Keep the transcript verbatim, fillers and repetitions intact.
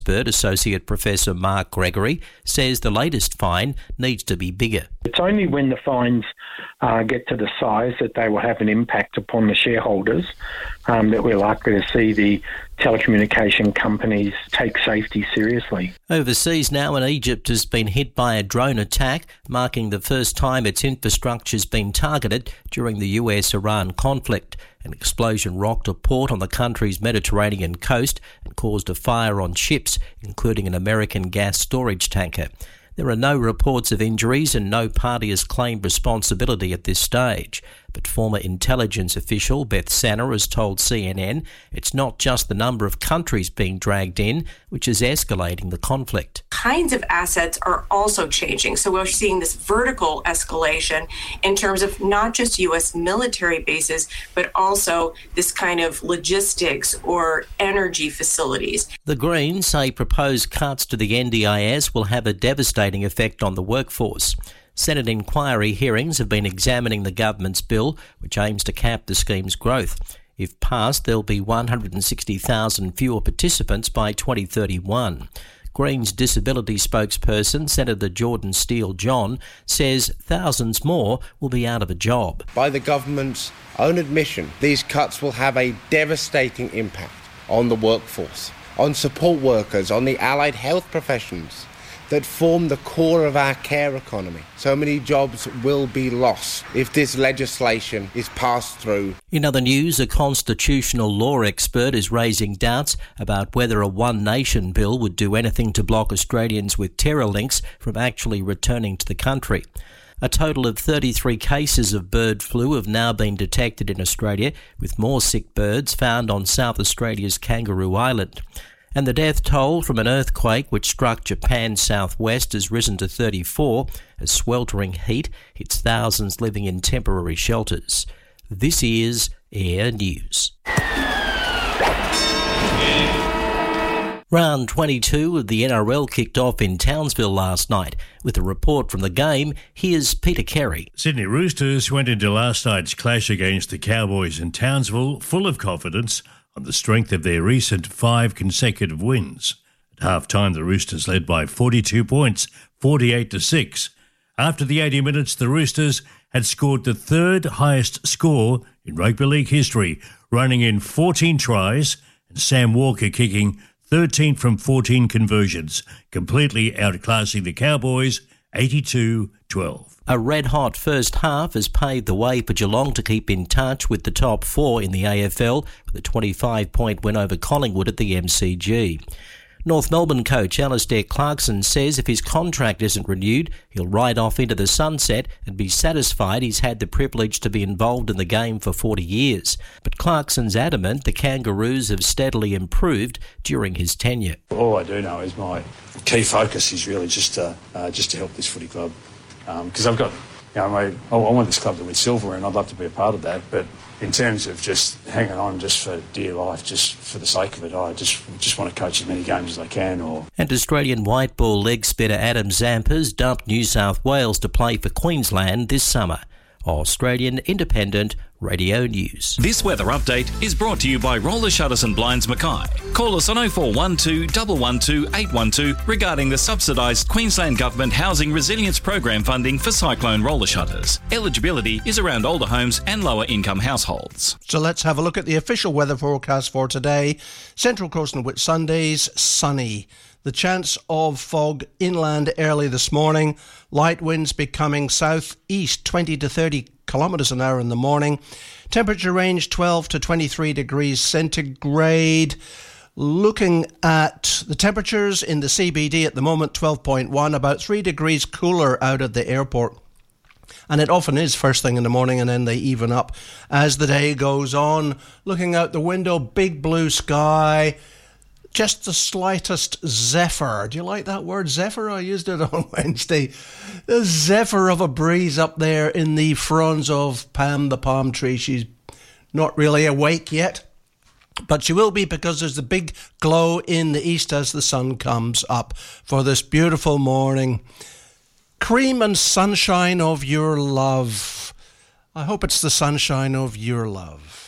Expert Associate Professor Mark Gregory says the latest fine needs to be bigger. It's only when the fines uh, get to the size that they will have an impact upon the shareholders um, that we're likely to see the telecommunication companies take safety seriously. Overseas now, and Egypt has been hit by a drone attack, marking the first time its infrastructure has been targeted during the U S Iran conflict. An explosion rocked a port on the country's Mediterranean coast and caused a fire on ships, including an American gas storage tanker. There are no reports of injuries and no party has claimed responsibility at this stage. But former intelligence official Beth Sanner has told C N N it's not just the number of countries being dragged in, which is escalating the conflict. Kinds of assets are also changing. So we're seeing this vertical escalation in terms of not just U S military bases, but also this kind of logistics or energy facilities. The Greens say proposed cuts to the N D I S will have a devastating effect on the workforce. Senate inquiry hearings have been examining the government's bill, which aims to cap the scheme's growth. If passed, there'll be one hundred sixty thousand fewer participants by twenty thirty-one. Greens disability spokesperson Senator Jordan Steele-John says thousands more will be out of a job. By the government's own admission, these cuts will have a devastating impact on the workforce, on support workers, on the allied health professions that form the core of our care economy. So many jobs will be lost if this legislation is passed through. In other news, a constitutional law expert is raising doubts about whether a One Nation bill would do anything to block Australians with terror links from actually returning to the country. A total of thirty-three cases of bird flu have now been detected in Australia, with more sick birds found on South Australia's Kangaroo Island. And the death toll from an earthquake which struck Japan's southwest has risen to thirty-four as sweltering heat hits thousands living in temporary shelters. This is Air News. Round twenty-two of the N R L kicked off in Townsville last night. With a report from the game, here's Peter Carey. Sydney Roosters went into last night's clash against the Cowboys in Townsville full of confidence on the strength of their recent five consecutive wins. At half-time, the Roosters led by forty-two points, forty-eight to six. After the eighty minutes, the Roosters had scored the third highest score in rugby league history, running in fourteen tries, and Sam Walker kicking thirteen from fourteen conversions, completely outclassing the Cowboys eighty-two twelve. A red-hot first half has paved the way for Geelong to keep in touch with the top four in the A F L with a twenty-five point win over Collingwood at the M C G. North Melbourne coach Alistair Clarkson says if his contract isn't renewed, he'll ride off into the sunset and be satisfied he's had the privilege to be involved in the game for forty years. But Clarkson's adamant the Kangaroos have steadily improved during his tenure. All I do know is my key focus is really just to, uh, just to help this footy club. Because um, I've got, you know, I, I want this club to win silver and I'd love to be a part of that. But in terms of just hanging on just for dear life, just for the sake of it, I just just want to coach as many games as I can. Or And Australian white ball leg spinner Adam Zampas dumped New South Wales to play for Queensland this summer. Australian Independent Radio News. This weather update is brought to you by Roller Shutters and Blinds Mackay. Call us on oh four one two, one one two, eight one two regarding the subsidised Queensland Government Housing Resilience Program funding for cyclone roller shutters. Eligibility is around older homes and lower income households. So let's have a look at the official weather forecast for today. Central Coast and Whitsundays, sunny. The chance of fog inland early this morning. Light winds becoming southeast, twenty to thirty kilometres an hour in the morning. Temperature range twelve to twenty-three degrees centigrade. Looking at the temperatures in the C B D at the moment, twelve point one, about three degrees cooler out at the airport. And it often is first thing in the morning and then they even up as the day goes on. Looking out the window, big blue sky. Just the slightest zephyr. Do you like that word, zephyr? I used it on Wednesday. The zephyr of a breeze up there in the fronds of Pam the palm tree. She's not really awake yet, but she will be because there's a big glow in the east as the sun comes up for this beautiful morning. Cream and sunshine of your love. I hope it's the sunshine of your love.